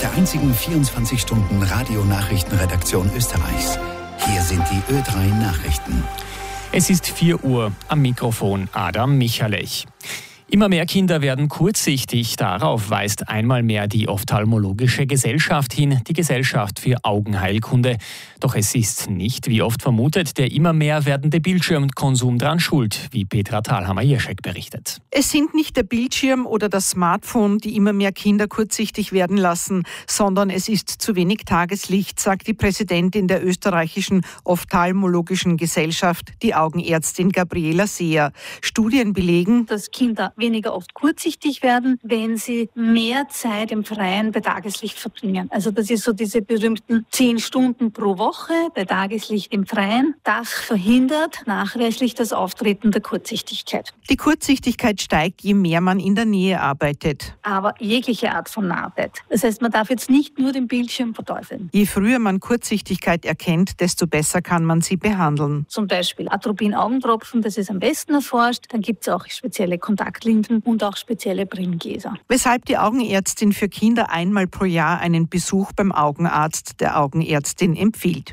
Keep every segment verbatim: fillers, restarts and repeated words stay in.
der einzigen vierundzwanzig Stunden Radionachrichtenredaktion Österreichs. Hier sind die Ö drei Nachrichten. Es ist vier Uhr, am Mikrofon Adam Michalech. Immer mehr Kinder werden kurzsichtig. Darauf weist einmal mehr die Ophthalmologische Gesellschaft hin, die Gesellschaft für Augenheilkunde. Doch es ist nicht, wie oft vermutet, der immer mehr werdende Bildschirmkonsum dran schuld, wie Petra Thalhammer-Jerschek berichtet. Es sind nicht der Bildschirm oder das Smartphone, die immer mehr Kinder kurzsichtig werden lassen, sondern es ist zu wenig Tageslicht, sagt die Präsidentin der österreichischen Ophthalmologischen Gesellschaft, die Augenärztin Gabriela Seher. Studien belegen, dass Kinder weniger oft kurzsichtig werden, wenn sie mehr Zeit im Freien bei Tageslicht verbringen. Also das ist so diese berühmten zehn Stunden pro Woche bei Tageslicht im Freien. Das verhindert nachweislich das Auftreten der Kurzsichtigkeit. Die Kurzsichtigkeit steigt, je mehr man in der Nähe arbeitet. Aber jegliche Art von Arbeit. Das heißt, man darf jetzt nicht nur den Bildschirm verteufeln. Je früher man Kurzsichtigkeit erkennt, desto besser kann man sie behandeln. Zum Beispiel Atropin-Augentropfen, das ist am besten erforscht. Dann gibt es auch spezielle Kontaktlinsen und auch spezielle Brillengläser. Weshalb die Augenärztin für Kinder einmal pro Jahr einen Besuch beim Augenarzt der Augenärztin empfiehlt.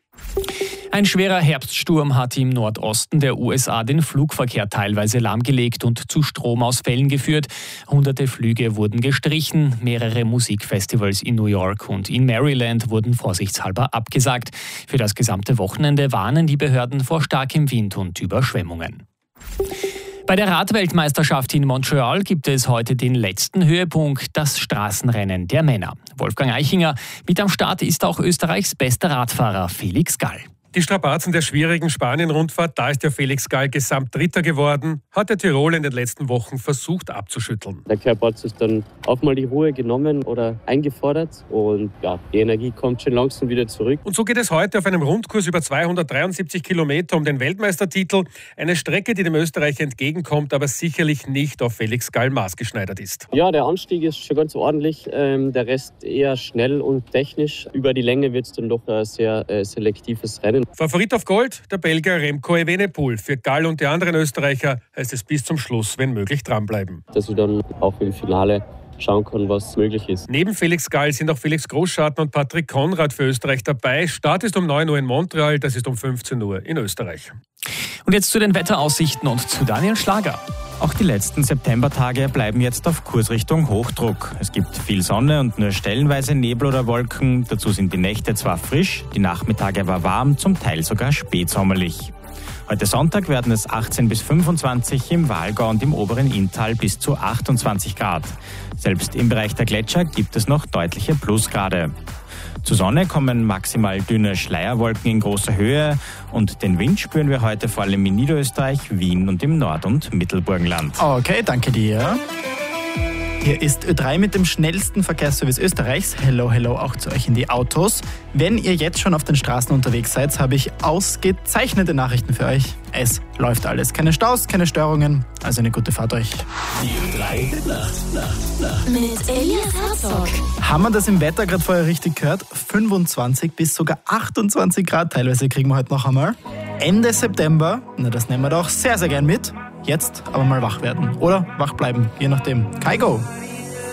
Ein schwerer Herbststurm hat im Nordosten der U S A den Flugverkehr teilweise lahmgelegt und zu Stromausfällen geführt. Hunderte Flüge wurden gestrichen, mehrere Musikfestivals in New York und in Maryland wurden vorsichtshalber abgesagt. Für das gesamte Wochenende warnen die Behörden vor starkem Wind und Überschwemmungen. Bei der Radweltmeisterschaft in Montreal gibt es heute den letzten Höhepunkt, das Straßenrennen der Männer. Wolfgang Eichinger, mit am Start ist auch Österreichs bester Radfahrer Felix Gall. Die Strapazen der schwierigen Spanien-Rundfahrt, da ist ja Felix Gall Gesamtdritter geworden, hat der Tirol in den letzten Wochen versucht abzuschütteln. Der Körper hat sich dann auch mal die Ruhe genommen oder eingefordert und ja, die Energie kommt schon langsam wieder zurück. Und so geht es heute auf einem Rundkurs über zweihundertdreiundsiebzig Kilometer um den Weltmeistertitel. Eine Strecke, die dem Österreicher entgegenkommt, aber sicherlich nicht auf Felix Gall maßgeschneidert ist. Ja, der Anstieg ist schon ganz ordentlich, ähm, der Rest eher schnell und technisch. Über die Länge wird es dann doch ein sehr äh, selektives Rennen. Favorit auf Gold, der Belgier Remco Evenepoel. Für Gall und die anderen Österreicher heißt es bis zum Schluss, wenn möglich, dranbleiben. Dass ich dann auch im Finale schauen kann, was möglich ist. Neben Felix Gall sind auch Felix Großschatten und Patrick Konrad für Österreich dabei. Start ist um neun Uhr in Montreal, das ist um fünfzehn Uhr in Österreich. Und jetzt zu den Wetteraussichten und zu Daniel Schlager. Auch die letzten Septembertage bleiben jetzt auf Kurs Richtung Hochdruck. Es gibt viel Sonne und nur stellenweise Nebel oder Wolken. Dazu sind die Nächte zwar frisch, die Nachmittage aber warm, zum Teil sogar spätsommerlich. Heute Sonntag werden es achtzehn bis fünfundzwanzig, im Walgau und im oberen Inntal bis zu achtundzwanzig Grad. Selbst im Bereich der Gletscher gibt es noch deutliche Plusgrade. Zur Sonne kommen maximal dünne Schleierwolken in großer Höhe und den Wind spüren wir heute vor allem in Niederösterreich, Wien und im Nord- und Mittelburgenland. Okay, danke dir. Hier ist Ö drei mit dem schnellsten Verkehrsservice Österreichs. Hello, hello auch zu euch in die Autos. Wenn ihr jetzt schon auf den Straßen unterwegs seid, habe ich ausgezeichnete Nachrichten für euch. Es läuft alles. Keine Staus, keine Störungen. Also eine gute Fahrt euch. Die Ö drei Nacht, Nacht, Nacht. Mit Elias Herzog. Haben wir das im Wetter gerade vorher richtig gehört? fünfundzwanzig bis sogar achtundzwanzig Grad. Teilweise kriegen wir heute noch einmal. Ende September. Na, das nehmen wir doch sehr, sehr gern mit. Jetzt aber mal wach werden. Oder wach bleiben, je nachdem. Kaigo!